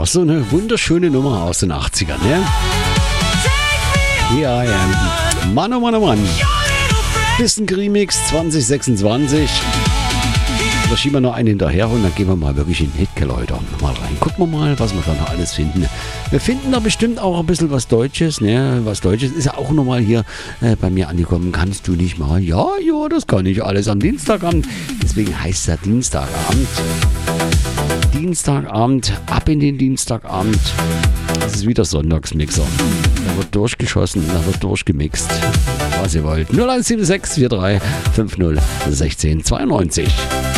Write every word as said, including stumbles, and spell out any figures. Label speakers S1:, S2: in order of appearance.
S1: so eine wunderschöne Nummer aus den achtzigern, ne? Ja, ja. Mann, oh Mann, oh Mann. Bisschen Remix zwanzig sechsundzwanzig. Da schieben wir noch einen hinterher und dann gehen wir mal wirklich in den Hitkeller heute mal rein. Gucken wir mal, was wir da noch alles finden. Wir finden da bestimmt auch ein bisschen was Deutsches. Ne? Was Deutsches ist ja auch nochmal hier äh, bei mir angekommen. Kannst du nicht mal? Ja, ja, das kann ich alles am Dienstagabend. Deswegen heißt es ja Dienstagabend. Dienstagabend, ab in den Dienstagabend. Das ist wieder Sonntagsmixer. Da wird durchgeschossen, da wird durchgemixt. Was ihr wollt. null eins sieben sechs vier drei fünf null eins sechs zwei neun.